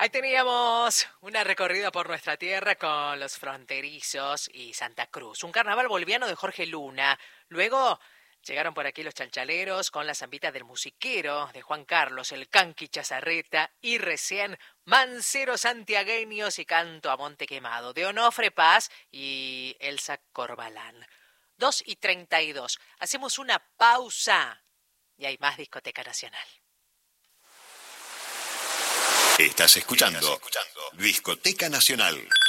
Ahí teníamos una recorrida por nuestra tierra con los fronterizos y Santa Cruz. Un carnaval boliviano de Jorge Luna. Luego llegaron por aquí los chalchaleros con la zambita del musiquero de Juan Carlos, el canqui Chazarreta y recién Manceros santiagueños y canto a Monte Quemado de Onofre Paz y Elsa Corbalán. 2:32. Hacemos una pausa y hay más Discoteca Nacional. Estás escuchando Discoteca Nacional.